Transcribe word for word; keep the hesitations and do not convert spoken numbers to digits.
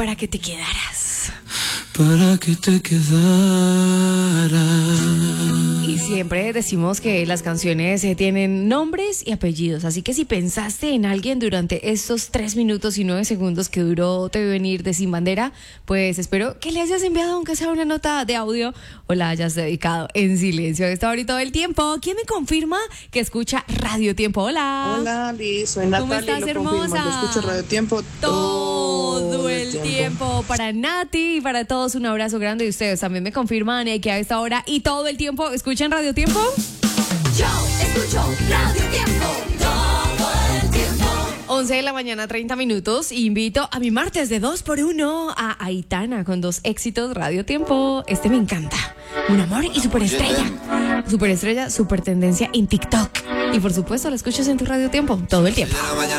para que te quedaras. Para que te quedaras. Y siempre decimos que las canciones eh, tienen nombres y apellidos, así que si pensaste en alguien durante estos tres minutos y nueve segundos que duró Te Vi Venir de Sin Bandera, pues espero que le hayas enviado aunque sea una nota de audio o la hayas dedicado en silencio a esta hora y todo el tiempo. ¿Quién me confirma que escucha Radio Tiempo? Hola. Hola, Liz, soy Natalia. ¿Cómo estás, lo hermosa? Confirmo. Yo escucho Radio Tiempo todo, todo el tiempo. tiempo. Para Nati y para todos un abrazo grande. Y ustedes también me confirman eh, que a esta hora y todo el tiempo escuchan Radio Tiempo. Yo escucho Radio Tiempo todo el tiempo. once de la mañana, treinta minutos. Invito a mi martes de dos por uno a Aitana con dos éxitos Radio Tiempo. Este me encanta. Un amor y superestrella. Superestrella, super tendencia en TikTok. Y por supuesto, la escuchas en tu Radio Tiempo todo el tiempo.